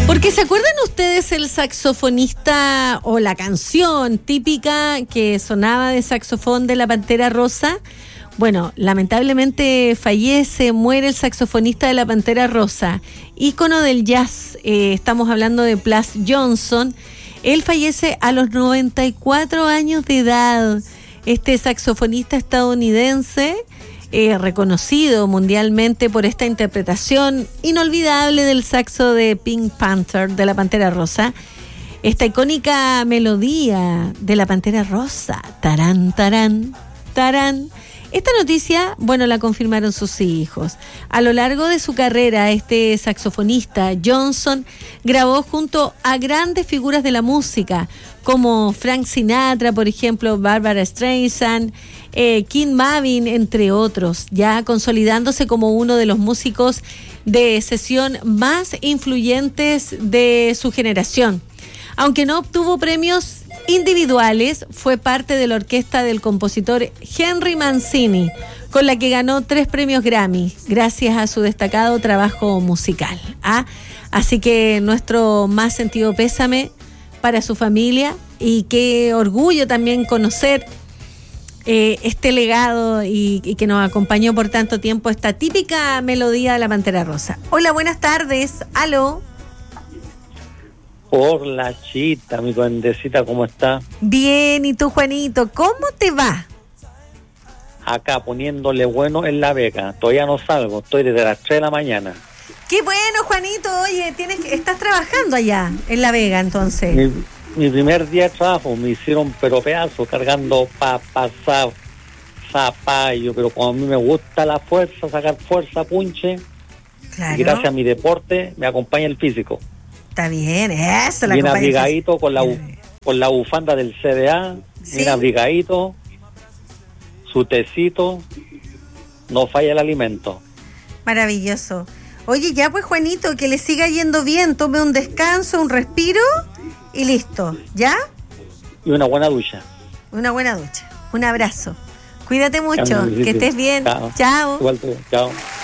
Porque ¿se acuerdan ustedes el saxofonista o la canción típica que sonaba de saxofón de la Pantera Rosa? Bueno, lamentablemente muere el saxofonista de la Pantera Rosa, ícono del jazz. Estamos hablando de Plas Johnson. Él fallece a los 94 años de edad. Este saxofonista estadounidense, reconocido mundialmente por esta interpretación inolvidable del saxo de Pink Panther, de la Pantera Rosa. Esta icónica melodía de la Pantera Rosa, tarán, tarán, tarán. Esta noticia, bueno, la confirmaron sus hijos. A lo largo de su carrera, este saxofonista Johnson grabó junto a grandes figuras de la música, como Frank Sinatra, por ejemplo, Barbara Streisand, King Mavin, entre otros, ya consolidándose como uno de los músicos de sesión más influyentes de su generación. Aunque no obtuvo premios individuales, fue parte de la orquesta del compositor Henry Mancini, con la que ganó 3 premios Grammy, gracias a su destacado trabajo musical. Así que nuestro más sentido pésame para su familia, y qué orgullo también conocer este legado y que nos acompañó por tanto tiempo, esta típica melodía de la Pantera Rosa. Hola, buenas tardes. Aló. Hola, Chita, mi duendecita, ¿cómo está? Bien, ¿y tú, Juanito? ¿Cómo te va? Acá poniéndole bueno en La Vega. Todavía no salgo, estoy desde las 3 de la mañana. Qué bueno, Juanito. Oye, estás trabajando allá en La Vega, entonces. Mi primer día de trabajo me hicieron pero pedazos, cargando papas, zapallo, pero como a mí me gusta la fuerza, sacar fuerza, punche, claro. Y gracias a mi deporte me acompaña el físico. Está bien, eso. Bien abrigadito con la bufanda del CDA, ¿sí? Bien abrigadito, su tecito, no falla el alimento. Maravilloso. Oye, ya pues, Juanito, que le siga yendo bien, tome un descanso, un respiro y listo, ¿ya? Y una buena ducha. Una buena ducha. Un abrazo. Cuídate mucho, que estés bien. Chao. Chao. Igual tú, chao.